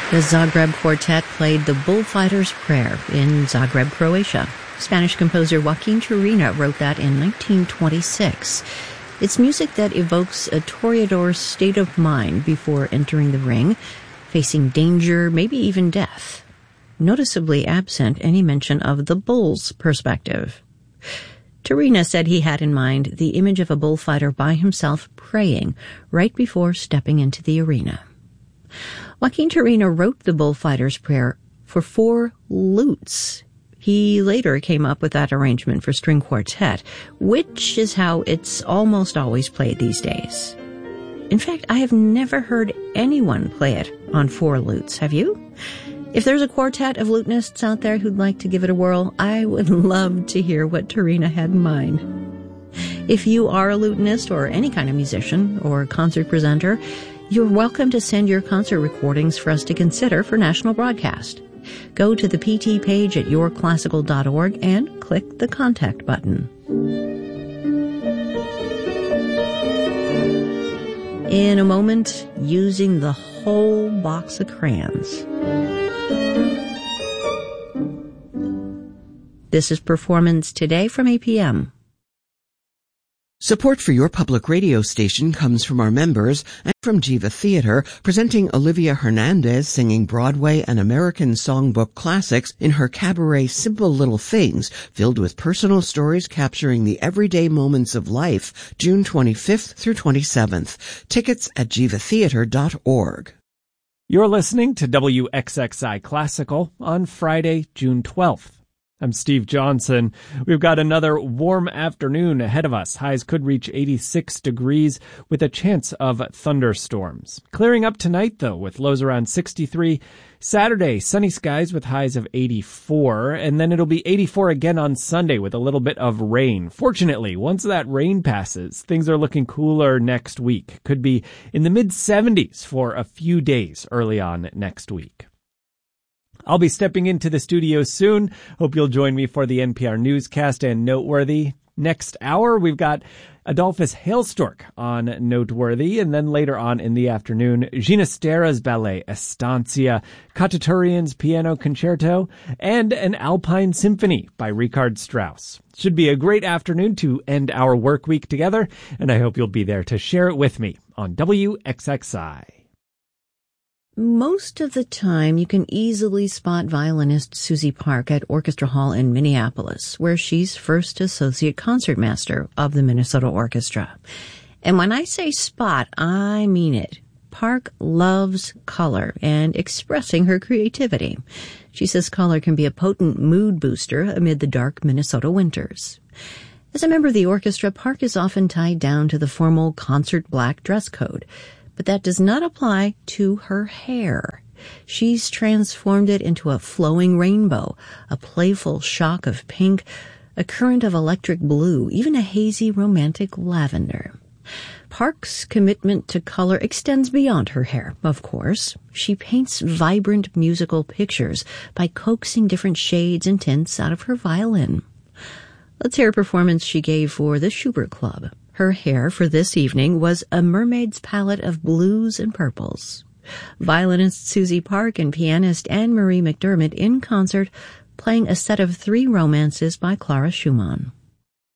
The Zagreb Quartet played the Bullfighter's Prayer in Zagreb, Croatia. Spanish composer Joaquin Turina wrote that in 1926. It's music that evokes a toreador's state of mind before entering the ring, facing danger, maybe even death. Noticeably absent any mention of the bull's perspective. Turina said he had in mind the image of a bullfighter by himself praying right before stepping into the arena. Joaquin Turina wrote the Bullfighter's Prayer for 4 lutes. He later came up with that arrangement for string quartet, which is how it's almost always played these days. In fact, I have never heard anyone play it on 4 lutes. Have you? If there's a quartet of lutenists out there who'd like to give it a whirl, I would love to hear what Turina had in mind. If you are a lutenist or any kind of musician or concert presenter, you're welcome to send your concert recordings for us to consider for national broadcast. Go to the PT page at yourclassical.org and click the contact button. In a moment, using the whole box of crayons. This is Performance Today from APM. Support for your public radio station comes from our members and from Jiva Theater, presenting Olivia Hernandez singing Broadway and American songbook classics in her cabaret Simple Little Things, filled with personal stories capturing the everyday moments of life, June 25th through 27th. Tickets at jivatheater.org. You're listening to WXXI Classical on Friday, June 12th. I'm Steve Johnson. We've got another warm afternoon ahead of us. Highs could reach 86 degrees with a chance of thunderstorms. Clearing up tonight, though, with lows around 63. Saturday, sunny skies with highs of 84, and then it'll be 84 again on Sunday with a little bit of rain. Fortunately, once that rain passes, things are looking cooler next week. Could be in the mid-70s for a few days early on next week. I'll be stepping into the studio soon. Hope you'll join me for the NPR newscast and Noteworthy. Next hour, we've got Adolphus Hailstork on Noteworthy, and then later on in the afternoon, Ginastera's ballet Estancia, Khachaturyan's piano concerto, and an Alpine symphony by Richard Strauss. Should be a great afternoon to end our work week together, and I hope you'll be there to share it with me on WXXI. Most of the time, you can easily spot violinist Susie Park at Orchestra Hall in Minneapolis, where she's first associate concertmaster of the Minnesota Orchestra. And when I say spot, I mean it. Park loves color and expressing her creativity. She says color can be a potent mood booster amid the dark Minnesota winters. As a member of the orchestra, Park is often tied down to the formal concert black dress code. But that does not apply to her hair. She's transformed it into a flowing rainbow, a playful shock of pink, a current of electric blue, even a hazy romantic lavender. Park's commitment to color extends beyond her hair, of course. She paints vibrant musical pictures by coaxing different shades and tints out of her violin. Let's hear a performance she gave for the Schubert Club. Her hair for this evening was a mermaid's palette of blues and purples. Violinist Susie Park and pianist Anne-Marie McDermott in concert, playing a set of 3 romances by Clara Schumann.